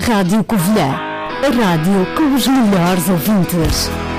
Rádio Covilhã, a rádio com os melhores ouvintes.